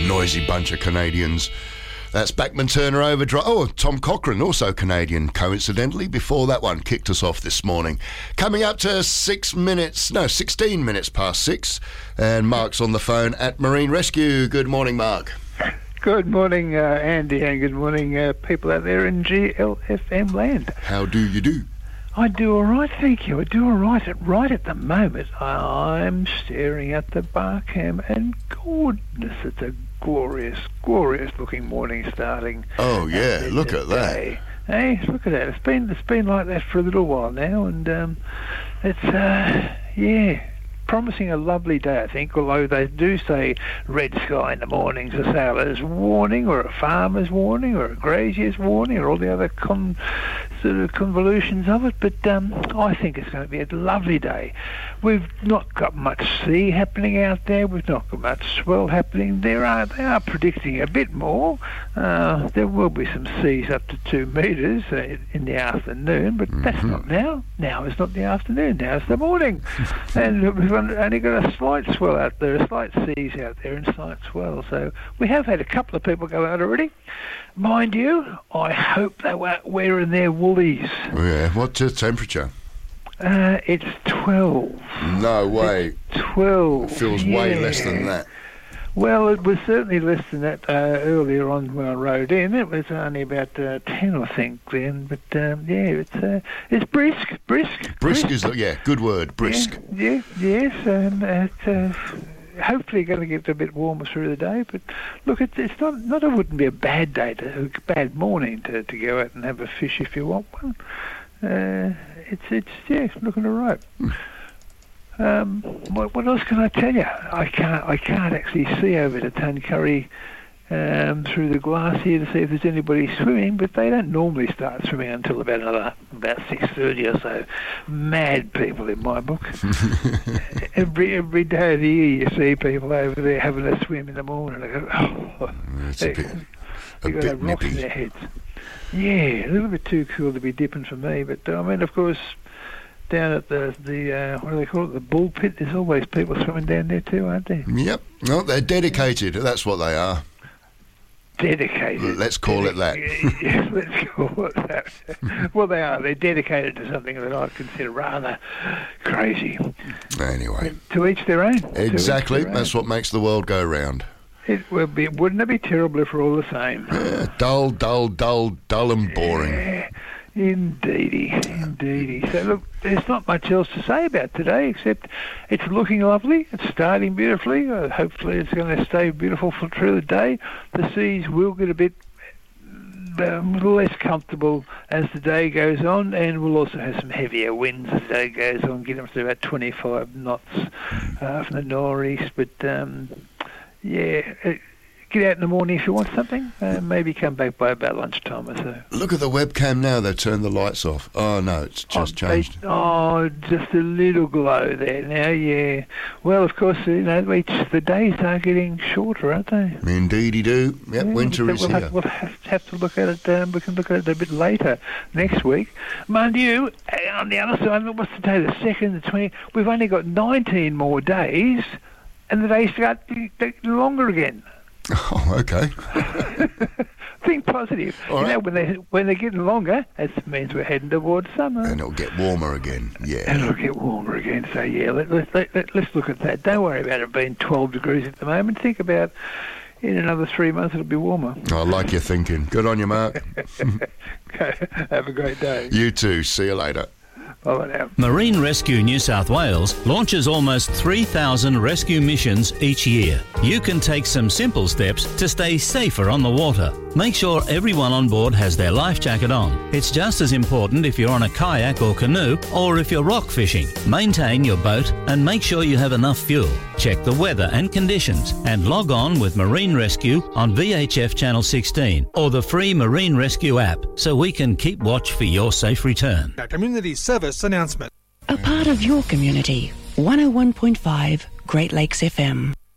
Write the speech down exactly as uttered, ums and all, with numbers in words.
noisy bunch of Canadians. That's Bachman Turner Overdrive. Oh, Tom Cochrane, also Canadian, coincidentally, before that one kicked us off this morning. Coming up to six minutes, no, sixteen minutes past six, and Mark's on the phone at Marine Rescue. Good morning, Mark. Good morning, uh, Andy, and good morning, uh, people out there in G L F M land. How do you do? I do all right, thank you. I do all right. At, right at the moment, I'm staring at the Barkham, and goodness, it's a glorious, glorious-looking morning starting. Oh yeah, look at that. Hey, look at that. It's been it's been like that for a little while now, and um, it's uh, yeah. promising a lovely day, I think, although they do say red sky in the morning's a sailor's warning, or a farmer's warning, or a grazier's warning, or all the other con- sort of convolutions of it, but um, I think it's going to be a lovely day. We've not got much sea happening out there, we've not got much swell happening. There are, they are predicting a bit more. Uh, there will be some seas up to two metres uh, in the afternoon, but mm-hmm. that's not now. Now is not the afternoon, now it's the morning. And we've only got a slight swell out there, a slight seas out there and slight swell. So we have had a couple of people go out already. Mind you, I hope they were wearing their woolies. Oh, yeah. What's the temperature? Uh, it's twelve. No way. It's twelve. It feels yeah. way less than that. Well, it was certainly less than that uh, earlier on when I rode in. It was only about uh, ten, I think, then. But um, yeah, it's uh, it's brisk, brisk, brisk. Brisk is the, yeah, good word, brisk. Yeah, yeah yes, and it's uh, hopefully going to get a bit warmer through the day. But look, it's it's not not it wouldn't be a bad day, to, a bad morning to, to go out and have a fish if you want one. Uh, it's it's yeah, looking all right. Hmm. Um, what, what else can I tell you? I can't I can't actually see over to Tuncurry um, through the glass here to see if there's anybody swimming, but they don't normally start swimming until about another about six thirty or so. Mad people in my book. every every day of the year you see people over there having a swim in the morning. They go, oh, it's a bit, a got bit rocks nippy. in their heads. Yeah, a little bit too cool to be dipping for me, but uh, I mean, of course, down at the, the uh, what do they call it, the bull pit, there's always people swimming down there too, aren't there? Yep. No, they're dedicated. That's what they are. Dedicated. Let's call Dedi- it that. Yes, let's call it that. Well, they are. They're dedicated to something that I consider rather crazy. Anyway. To each their own. Exactly. Their That's own. what makes the world go round. It would be. Wouldn't it be terrible if we're all the same? Yeah, dull, dull, dull, dull and boring. Yeah. Indeedy, indeedy. So look, there's not much else to say about today except it's looking lovely. It's starting beautifully. Uh, hopefully it's going to stay beautiful for through the day. The seas will get a bit um, less comfortable as the day goes on, and we'll also have some heavier winds as the day goes on, get them to about twenty-five knots uh, from the northeast. But um, yeah. It, Get out in the morning if you want something. Uh, maybe come back by about lunchtime or so. Look at the webcam now. They've turned the lights off. Oh, no, it's just oh, changed. They, oh, just a little glow there now, yeah. Well, of course, you know, each, the days are getting shorter, aren't they? Indeedy do. Yep, yeah, winter we'll is have, here. We'll have, have to look at it. Um, we can look at it a bit later next week. Mind you, on the other side, what's the day? The second, the twentieth. We've only got nineteen more days, and the days start getting longer again. Oh, okay. Think positive. All you right. know, when they when they're getting longer, that means we're heading towards summer. And it'll get warmer again. Yeah. And it'll get warmer again. So yeah, let, let, let, let, let's look at that. Don't worry about it being twelve degrees at the moment. Think about in another three months it'll be warmer. I like your thinking. Good on you, Mark. Have a great day. You too. See you later. Bye now. Marine Rescue New South Wales launches almost three thousand rescue missions each year. You can take some simple steps to stay safer on the water. Make sure everyone on board has their life jacket on. It's just as important if you're on a kayak or canoe or if you're rock fishing. Maintain your boat and make sure you have enough fuel. Check the weather and conditions and log on with Marine Rescue on V H F Channel sixteen or the free Marine Rescue app so we can keep watch for your safe return. A community service announcement. A part of your community. one oh one point five Great Lakes F M.